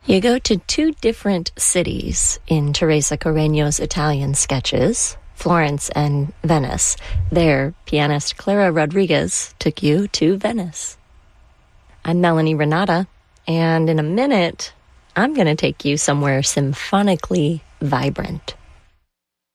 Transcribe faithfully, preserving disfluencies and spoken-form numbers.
You go to two different cities in Teresa Carreño's Italian sketches, Florence and Venice. There, pianist Clara Rodriguez took you to Venice. I'm Melanie Renata, and in a minute, I'm going to take you somewhere symphonically vibrant.